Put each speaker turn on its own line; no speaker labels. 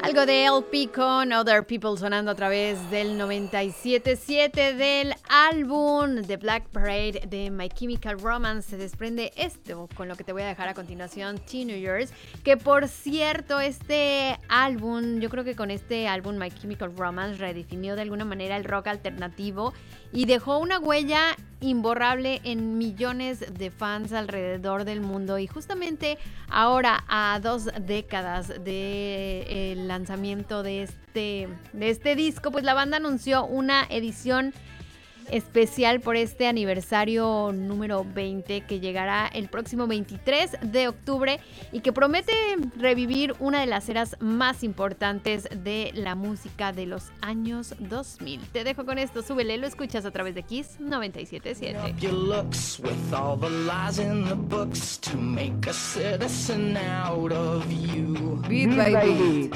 Algo de LP con Other People sonando a través del 97.7 del álbum The Black Parade de My Chemical Romance. Se desprende esto con lo que te voy a dejar a continuación, Teenagers, que por cierto este álbum, yo creo que con este álbum My Chemical Romance redefinió de alguna manera el rock alternativo y dejó una huella imborrable en millones de fans alrededor del mundo. Y justamente ahora, a 2 décadas del lanzamiento de este disco, pues la banda anunció una edición especial por este aniversario número 20 que llegará el próximo 23 de octubre y que promete revivir una de las eras más importantes de la música de los años 2000. Te dejo con esto, súbele, lo escuchas a través de Kiss 97.7.
Your looks with all the lies in the books to make a citizen out of you.
Beat by beat.